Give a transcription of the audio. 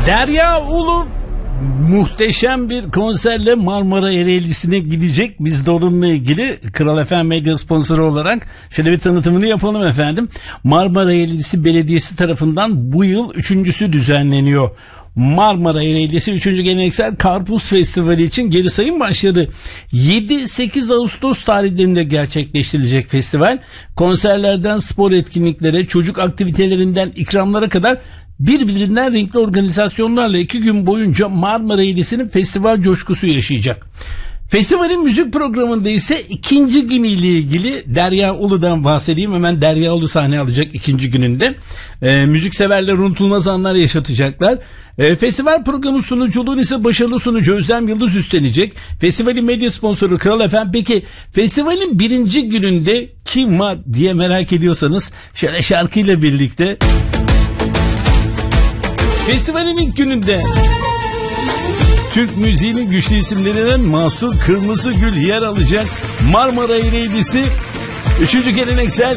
Derya Ulu muhteşem bir konserle Marmara Ereğlisi'ne gidecek. Biz de onunla ilgili Kral FM Medya sponsoru olarak şöyle bir tanıtımını yapalım efendim. Marmara Ereğlisi Belediyesi tarafından bu yıl 3.'sü düzenleniyor. Marmara Ereğlisi 3. Geleneksel Karpuz Festivali için geri sayım başladı. 7-8 Ağustos tarihlerinde gerçekleştirilecek festival, konserlerden spor etkinliklere, çocuk aktivitelerinden ikramlara kadar birbirinden renkli organizasyonlarla 2 gün boyunca Marmara Ereğlisi'nin festival coşkusu yaşayacak. Festivalin müzik programında ise ikinci günüyle ilgili Derya Ulu'dan bahsedeyim. Hemen Derya Ulu sahne alacak ikinci gününde. Müzikseverler unutulmaz anlar yaşatacaklar. Festival programı sunuculuğunu ise başarılı sunucu Özlem Yıldız üstlenecek. Festivalin medya sponsoru Kral FM. Peki festivalin birinci gününde kim var diye merak ediyorsanız şöyle şarkıyla birlikte. Festivalin ilk gününde Türk müziğinin güçlü isimlerinden Mahsur Kırmızıgül yer alacak. Marmara Ereğlisi 3. Geleneksel